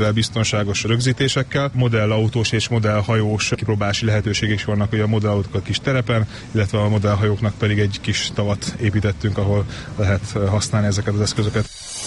biztonságos rögzítésekkel. Modellautós és modellhajós kipróbálási lehetőségek is vannak, hogy a modellautók a kis terepen, illetve a modellhajóknak pedig egy kis tavat építettünk, ahol lehet használni ezeket az eszközöket.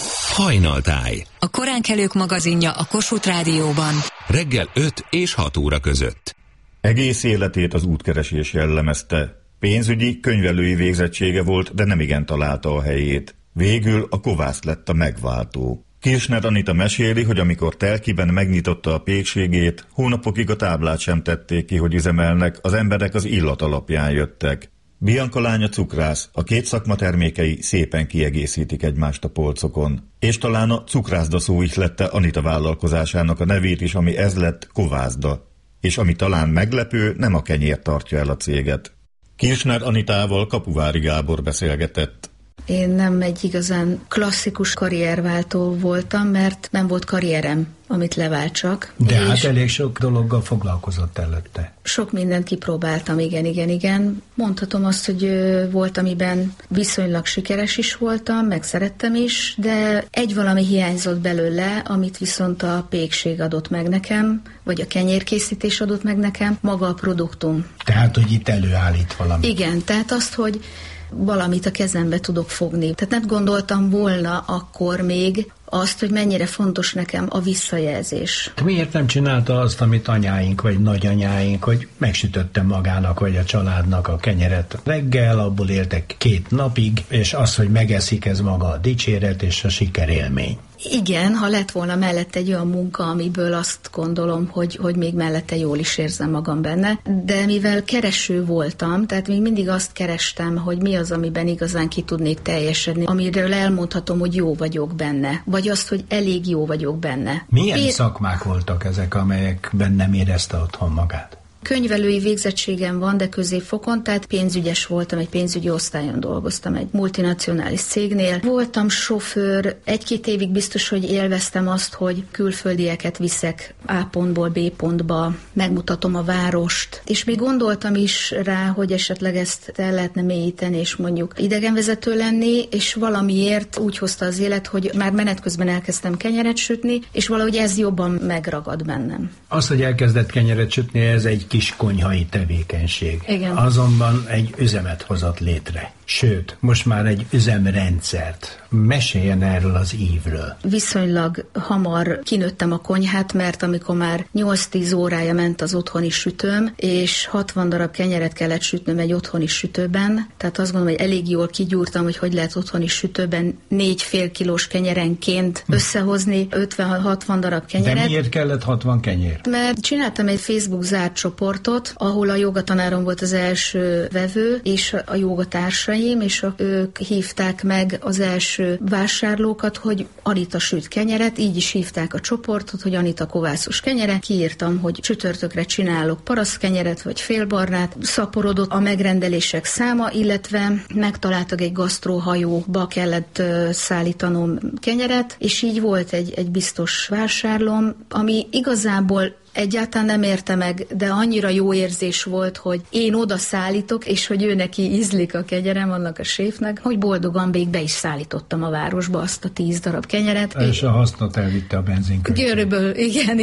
Hajnaltáj. A koránkelők magazinja a Kossuth Rádióban. Reggel 5 és 6 óra között. Egész életét az útkeresés jellemezte. Pénzügyi, könyvelői végzettsége volt, de nemigen találta a helyét. Végül a kovász lett a megváltó. Kirchner Anita meséli, hogy amikor Telkiben megnyitotta a pékségét, hónapokig a táblát sem tették ki, hogy üzemelnek, az emberek az illat alapján jöttek. Bianca lánya cukrász, a két szakma termékei szépen kiegészítik egymást a polcokon. És talán a cukrászda szó ihlette Anita vállalkozásának a nevét is, ami ez lett, Kovászda. És ami talán meglepő, nem a kenyér tartja el a céget. Kirchner Anitával Kapuvári Gábor beszélgetett. Én nem egy igazán klasszikus karrierváltó voltam, mert nem volt karrierem, amit leváltsak. De hát elég sok dologgal foglalkozott előtte. Sok mindent kipróbáltam, igen. Mondhatom azt, hogy volt, amiben viszonylag sikeres is voltam, meg szerettem is, de egy valami hiányzott belőle, amit viszont a pékség adott meg nekem, vagy a kenyérkészítés adott meg nekem, maga a produktum. Tehát, hogy itt előállít valamit. Igen, tehát azt, hogy valamit a kezembe tudok fogni. Tehát nem gondoltam volna akkor még azt, hogy mennyire fontos nekem a visszajelzés. Miért nem csinálta azt, amit anyáink vagy nagyanyáink, hogy megsütötte magának vagy a családnak a kenyeret reggel, abból éltek 2 napig, és az, hogy megeszik, ez maga a dicséret és a sikerélmény. Igen, ha lett volna mellett egy olyan munka, amiből azt gondolom, hogy még mellette jól is érzem magam benne, de mivel kereső voltam, tehát még mindig azt kerestem, hogy mi az, amiben igazán ki tudnék teljesedni, amiről elmondhatom, hogy jó vagyok benne, vagy azt, hogy elég jó vagyok benne. Milyen szakmák voltak ezek, amelyekben nem érezte otthon magát? Könyvelői végzettségem van, de középfokon, tehát pénzügyes voltam, egy pénzügyi osztályon dolgoztam egy multinacionális cégnél. Voltam sofőr, 1-2 évig biztos, hogy élveztem azt, hogy külföldieket viszek A pontból B pontba, megmutatom a várost, és még gondoltam is rá, hogy esetleg ezt el lehetne mélyíteni, és mondjuk idegenvezető lenni, és valamiért úgy hozta az élet, hogy már menet közben elkezdtem kenyeret sütni, és valahogy ez jobban megragad bennem. Az, hogy elkezdett kenyeret sütni, ez egy kis konyhai tevékenység. Igen. Azonban egy üzemet hozott létre. Sőt, most már egy üzemrendszert. Meséljen erről az ívről. Viszonylag hamar kinőttem a konyhát, mert amikor már 8-10 órája ment az otthoni sütőm, és 60 darab kenyeret kellett sütnöm egy otthoni sütőben, tehát azt gondolom, hogy elég jól kigyúrtam, hogy lehet otthoni sütőben 4,5 kilós kenyerenként összehozni 50-60 darab kenyeret. De miért kellett 60 kenyér? Mert csináltam egy Facebook zárt csoportot, ahol a jogatanárom volt az első vevő, és a jogatársa, és ők hívták meg az első vásárlókat, hogy Anita süt kenyeret, így is hívták a csoportot, hogy Anita kovászos kenyere. Kiírtam, hogy csütörtökre csinálok parasztkenyeret vagy félbarnát. Szaporodott a megrendelések száma, illetve megtaláltak egy gasztróhajóba kellett szállítanom kenyeret, és így volt egy biztos vásárlóm, ami igazából egyáltalán nem érte meg, de annyira jó érzés volt, hogy én oda szállítok, és hogy ő neki ízlik a kenyerem, annak a séfnek, hogy boldogan még be is szállítottam a városba azt a 10 darab kenyeret. És a hasznot elvitte a benzinköltség. Körülbelül,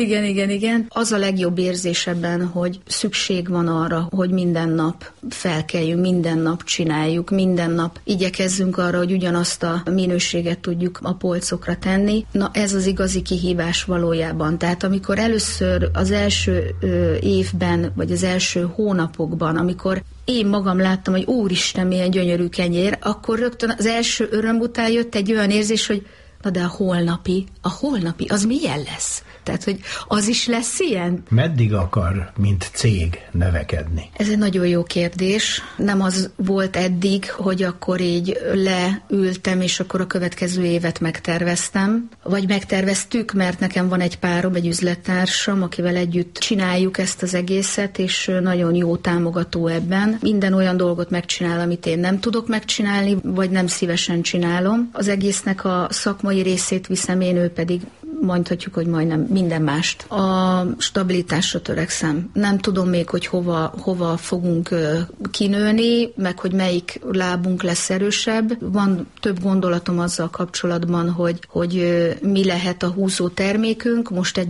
igen. Az a legjobb érzés ebben, hogy szükség van arra, hogy minden nap felkeljünk, minden nap csináljuk, minden nap igyekezzünk arra, hogy ugyanazt a minőséget tudjuk a polcokra tenni. Na ez az igazi kihívás valójában. Tehát amikor először az első évben, vagy az első hónapokban, amikor én magam láttam, hogy úristen, milyen gyönyörű kenyér, akkor rögtön az első öröm után jött egy olyan érzés, hogy na de a holnapi, az milyen lesz? Tehát, hogy az is lesz ilyen? Meddig akar, mint cég növekedni? Ez egy nagyon jó kérdés. Nem az volt eddig, hogy akkor így leültem, és akkor a következő évet megterveztem. Vagy megterveztük, mert nekem van egy párom, egy üzlettársam, akivel együtt csináljuk ezt az egészet, és nagyon jó támogató ebben. Minden olyan dolgot megcsinál, amit én nem tudok megcsinálni, vagy nem szívesen csinálom. Az egésznek a szakmai részét viszem én, ő pedig mondhatjuk, hogy majdnem minden mást. A stabilitásra törekszem. Nem tudom még, hogy hova fogunk kinőni, meg hogy melyik lábunk lesz erősebb. Van több gondolatom azzal kapcsolatban, hogy mi lehet a húzó termékünk. Most